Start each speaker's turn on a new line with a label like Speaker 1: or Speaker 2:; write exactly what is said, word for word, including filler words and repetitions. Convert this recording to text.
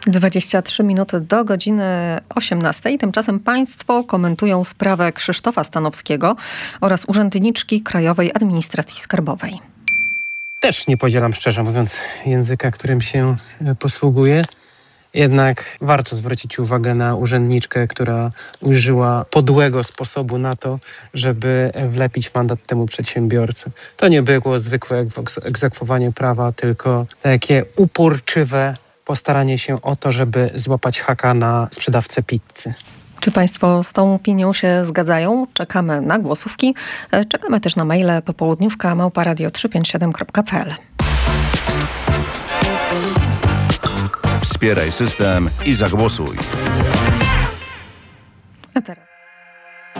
Speaker 1: dwadzieścia trzy minuty do godziny osiemnastej. Tymczasem państwo komentują sprawę Krzysztofa Stanowskiego oraz urzędniczki Krajowej Administracji Skarbowej.
Speaker 2: Też nie podzielam, szczerze mówiąc, języka, którym się posługuję. Jednak warto zwrócić uwagę na urzędniczkę, która użyła podłego sposobu na to, żeby wlepić mandat temu przedsiębiorcy. To nie było zwykłe egzekwowanie prawa, tylko takie uporczywe postaranie się o to, żeby złapać haka na sprzedawcę pizzy.
Speaker 1: Czy państwo z tą opinią się zgadzają? Czekamy na głosówki. Czekamy też na maile popołudniówka małpa radio trzysta pięćdziesiąt siedem kropka p l.
Speaker 3: Wspieraj system i zagłosuj.
Speaker 1: A teraz